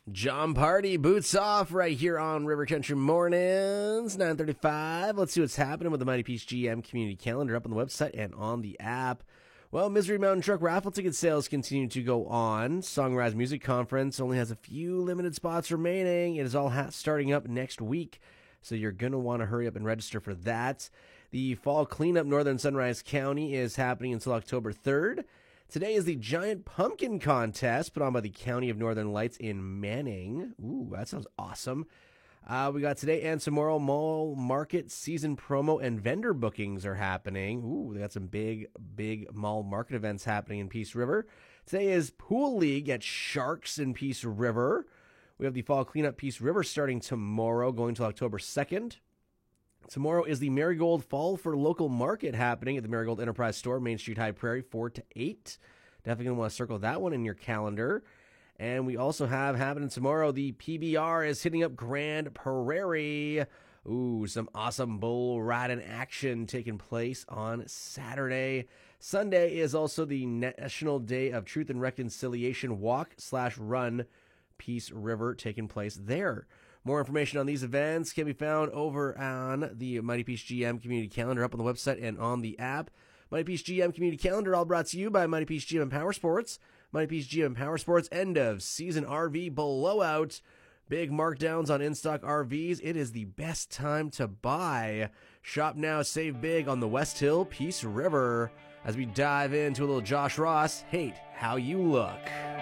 John Party, boots off right here on River Country Mornings, 9:35. Let's see what's happening with the Mighty Peach GM community calendar up on the website and on the app. Well, Misery Mountain Truck raffle ticket sales continue to go on. Songrise Music Conference only has a few limited spots remaining. It is all starting up next week, so you're going to want to hurry up and register for that. The Fall Cleanup Northern Sunrise County is happening until October 3rd. Today is the Giant Pumpkin Contest put on by the County of Northern Lights in Manning. Ooh, that sounds awesome. We got today and tomorrow mall market season promo and vendor bookings are happening. Ooh, they got some big mall market events happening in Peace River. Today is Pool League at Sharks in Peace River. We have the Fall Cleanup Peace River starting tomorrow, going till October 2nd. Tomorrow is the Marigold Fall for Local Market happening at the Marigold Enterprise Store, Main Street, High Prairie, 4 to 8. Definitely going to want to circle that one in your calendar. And we also have happening tomorrow, the PBR is hitting up Grand Prairie. Ooh, some awesome bull riding action taking place on Saturday. Sunday is also the National Day of Truth and Reconciliation Walk/Run Peace River taking place there. More information on these events can be found over on the Mighty Peach GM community calendar up on the website and on the app. Mighty Peach GM community calendar all brought to you by Mighty Peach GM Power Sports. Mighty Peach GM Power Sports end of season RV blowout. Big markdowns on in-stock RVs. It is the best time to buy. Shop now, save big on the West Hill Peace River. As we dive into a little Josh Ross, Hate How You Look.